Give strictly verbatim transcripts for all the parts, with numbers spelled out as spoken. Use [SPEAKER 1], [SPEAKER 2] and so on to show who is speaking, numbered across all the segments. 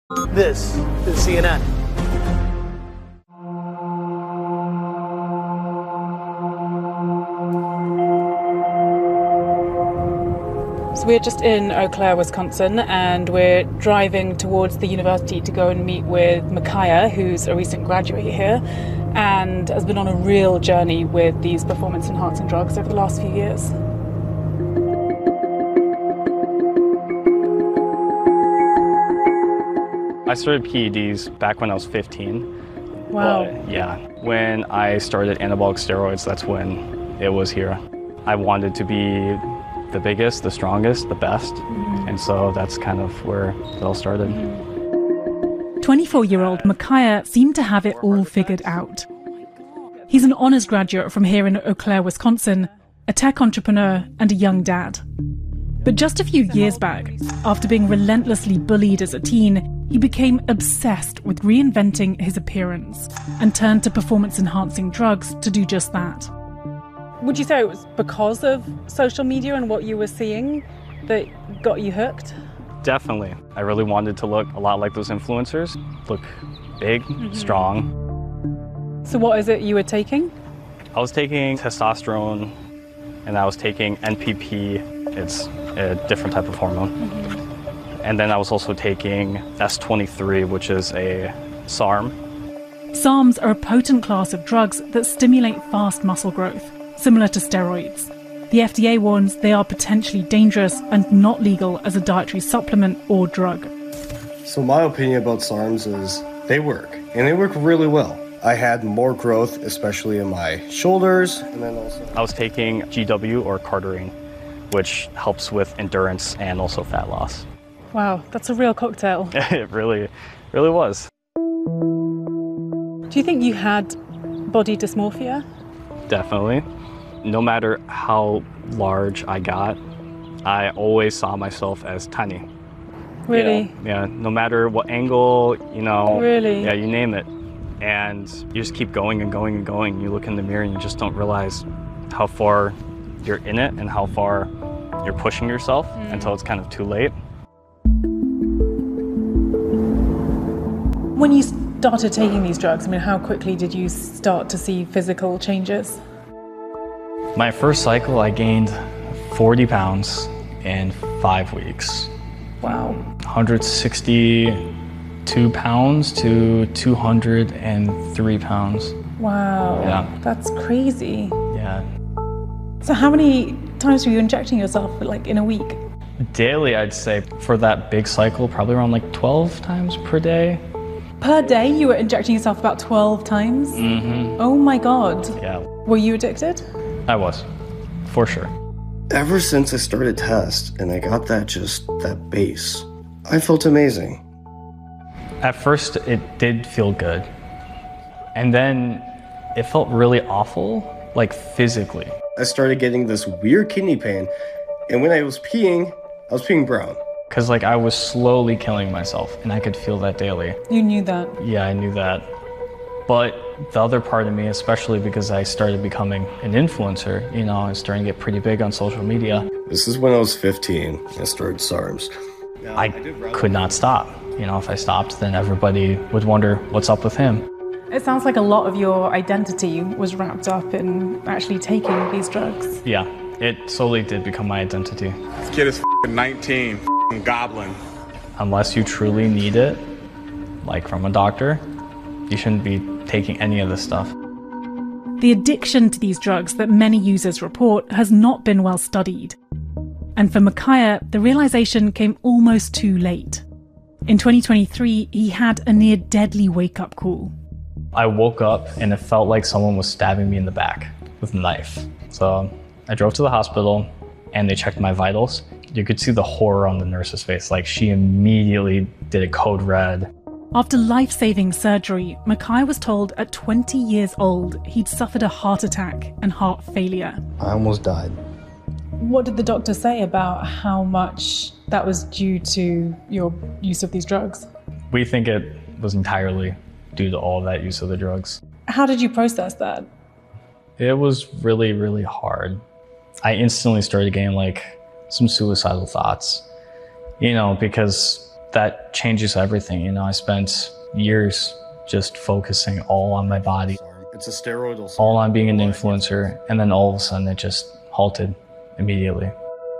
[SPEAKER 1] This is C N N.
[SPEAKER 2] So we're just in Eau Claire, Wisconsin, and we're driving towards the university to go and meet with Micaiah, who's a recent graduate here and has been on a real journey with these performance-enhancing drugs over the last few years.
[SPEAKER 3] I started P E Ds back when I was fifteen.
[SPEAKER 2] Wow.
[SPEAKER 3] But, yeah. When I started anabolic steroids, that's when it was here. I wanted to be the biggest, the strongest, the best. Mm-hmm. And so that's kind of where it all started.
[SPEAKER 4] twenty-four-year-old Micaiah seemed to have it all figured out. He's an honours graduate from here in Eau Claire, Wisconsin, a tech entrepreneur and a young dad. But just a few years back, after being relentlessly bullied as a teen, he became obsessed with reinventing his appearance and turned to performance-enhancing drugs to do just that.
[SPEAKER 2] Would you say it was because of social media and what you were seeing that got you hooked?
[SPEAKER 3] Definitely. I really wanted to look a lot like those influencers, look big, mm-hmm. strong.
[SPEAKER 2] So what is it you were taking?
[SPEAKER 3] I was taking testosterone and I was taking N P P. It's a different type of hormone. Mm-hmm. And then I was also taking S twenty-three, which is a S A R M.
[SPEAKER 4] S A R Ms are a potent class of drugs that stimulate fast muscle growth, similar to steroids. The F D A warns they are potentially dangerous and not legal as a dietary supplement or drug.
[SPEAKER 5] So my opinion about S A R Ms is they work, and they work really well. I had more growth, especially in my shoulders, and then also...
[SPEAKER 3] I was taking G W or Cardarine, which helps with endurance and also fat loss.
[SPEAKER 2] Wow, that's a real cocktail.
[SPEAKER 3] It really, really was.
[SPEAKER 2] Do you think you had body dysmorphia?
[SPEAKER 3] Definitely. No matter how large I got, I always saw myself as tiny.
[SPEAKER 2] Really?
[SPEAKER 3] Yeah, yeah, no matter what angle, you know.
[SPEAKER 2] Really?
[SPEAKER 3] Yeah, you name it. And you just keep going and going and going. You look in the mirror and you just don't realize how far you're in it and how far you're pushing yourself mm. until it's kind of too late.
[SPEAKER 2] When you started taking these drugs, I mean, how quickly did you start to see physical changes?
[SPEAKER 3] My first cycle, I gained forty pounds in five weeks.
[SPEAKER 2] Wow.
[SPEAKER 3] one hundred sixty-two pounds to two hundred three pounds.
[SPEAKER 2] Wow.
[SPEAKER 3] Yeah.
[SPEAKER 2] That's crazy.
[SPEAKER 3] Yeah.
[SPEAKER 2] So how many times were you injecting yourself, like, in a week?
[SPEAKER 3] Daily, I'd say, for that big cycle, probably around like twelve times per day.
[SPEAKER 2] Per day, you were injecting yourself about twelve times?
[SPEAKER 3] Mm-hmm.
[SPEAKER 2] Oh my God.
[SPEAKER 3] Yeah.
[SPEAKER 2] Were you addicted?
[SPEAKER 3] I was, for sure.
[SPEAKER 5] Ever since I started test and I got that just, that base, I felt amazing.
[SPEAKER 3] At first, it did feel good. And then it felt really awful, like physically.
[SPEAKER 5] I started getting this weird kidney pain, and when I was peeing, I was peeing brown.
[SPEAKER 3] Because like I was slowly killing myself, and I could feel that daily.
[SPEAKER 2] You knew that?
[SPEAKER 3] Yeah, I knew that. But the other part of me, especially because I started becoming an influencer, you know, I was starting to get pretty big on social media.
[SPEAKER 5] This is when I was fifteen, I started S A R Ms.
[SPEAKER 3] I, I could not stop. You know, if I stopped, then everybody would wonder what's up with him.
[SPEAKER 2] It sounds like a lot of your identity was wrapped up in actually taking these drugs.
[SPEAKER 3] Yeah, it slowly did become my identity.
[SPEAKER 6] This kid is nineteen, goblin.
[SPEAKER 3] Unless you truly need it, like from a doctor, you shouldn't be taking any of this stuff.
[SPEAKER 4] The addiction to these drugs that many users report has not been well studied. And for Micaiah, the realization came almost too late. In twenty twenty-three, he had a near deadly wake-up call.
[SPEAKER 3] I woke up and it felt like someone was stabbing me in the back with a knife. So I drove to the hospital and they checked my vitals. You could see the horror on the nurse's face. Like, she immediately did a code red.
[SPEAKER 4] After life-saving surgery, Micaiah was told at twenty years old he'd suffered a heart attack and heart failure.
[SPEAKER 5] I almost died.
[SPEAKER 2] What did the doctor say about how much that was due to your use of these drugs?
[SPEAKER 3] We think it was entirely due to all that use of the drugs.
[SPEAKER 2] How did you process that?
[SPEAKER 3] It was really, really hard. I instantly started getting like some suicidal thoughts, you know, because that changes everything. You know, I spent years just focusing all on my body,
[SPEAKER 5] It's a steroidal
[SPEAKER 3] all on being an influencer, and then all of a sudden it just halted immediately.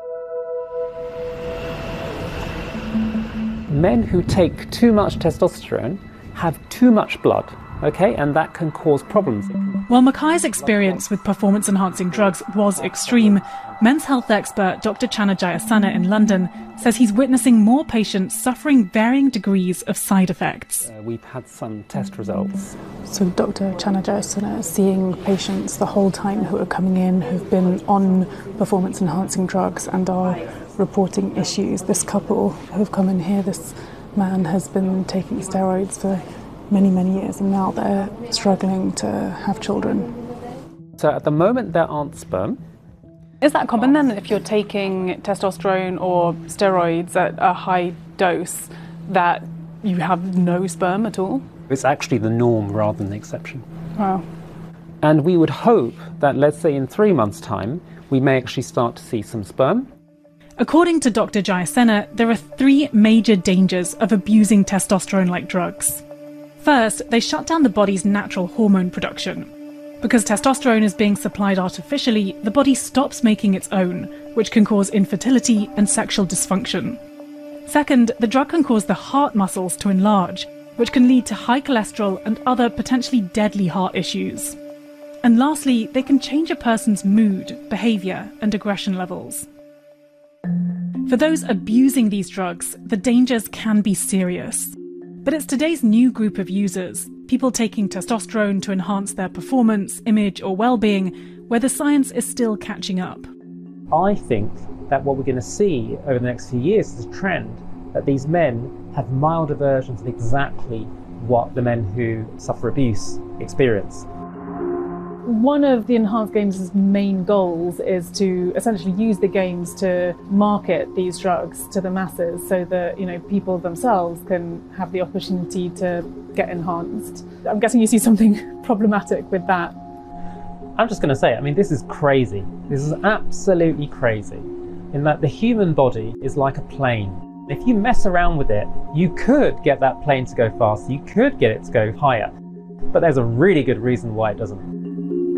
[SPEAKER 7] Men who take too much testosterone have too much blood, okay, and that can cause problems.
[SPEAKER 4] While Mackay's experience with performance-enhancing drugs was extreme, men's health expert Doctor Channa Jayasena in London says he's witnessing more patients suffering varying degrees of side effects.
[SPEAKER 7] Uh, we've had some test results.
[SPEAKER 2] So Doctor Channa Jayasena is seeing patients the whole time who are coming in who've been on performance-enhancing drugs and are reporting issues. This couple who've come in here, this man has been taking steroids for many, many years, and now they're struggling to have children.
[SPEAKER 7] So at the moment there aren't sperm.
[SPEAKER 2] Is that common then, if you're taking testosterone or steroids at a high dose, that you have no sperm at all?
[SPEAKER 7] It's actually the norm rather than the exception.
[SPEAKER 2] Wow.
[SPEAKER 7] And we would hope that, let's say in three months' time, we may actually start to see some sperm.
[SPEAKER 4] According to Doctor Jayasena, there are three major dangers of abusing testosterone-like drugs. First, they shut down the body's natural hormone production. Because testosterone is being supplied artificially, the body stops making its own, which can cause infertility and sexual dysfunction. Second, the drug can cause the heart muscles to enlarge, which can lead to high cholesterol and other potentially deadly heart issues. And lastly, they can change a person's mood, behaviour and aggression levels. For those abusing these drugs, the dangers can be serious. But it's today's new group of users, people taking testosterone to enhance their performance, image or well-being, where the science is still catching up.
[SPEAKER 7] I think that what we're going to see over the next few years is a trend that these men have milder versions of exactly what the men who suffer abuse experience.
[SPEAKER 2] One of the Enhanced Games' main goals is to essentially use the games to market these drugs to the masses so that, you know, people themselves can have the opportunity to get enhanced. I'm guessing you see something problematic with that.
[SPEAKER 7] I'm just going to say, I mean, this is crazy. This is absolutely crazy in that the human body is like a plane. If you mess around with it, you could get that plane to go faster, you could get it to go higher, but there's a really good reason why it doesn't.